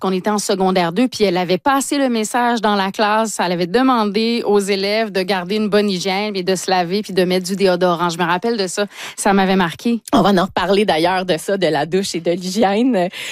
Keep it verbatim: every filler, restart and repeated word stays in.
qu'on était en secondaire deux, puis elle avait passé le message dans la classe. Elle avait demandé aux élèves de garder une bonne hygiène, et de se laver, puis de mettre du déodorant. Je me rappelle de ça. Ça m'avait marqué. On va en reparler d'ailleurs de ça, de la douche et de l'hygiène.